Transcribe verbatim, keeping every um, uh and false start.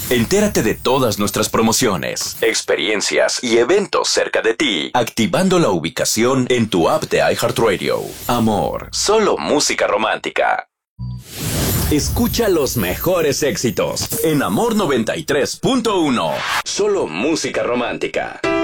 Entérate de todas nuestras promociones, experiencias y eventos cerca de ti, activando la ubicación en tu app de iHeartRadio. Amor, solo música romántica. Escucha los mejores éxitos en Amor noventa y tres punto uno. Solo música romántica.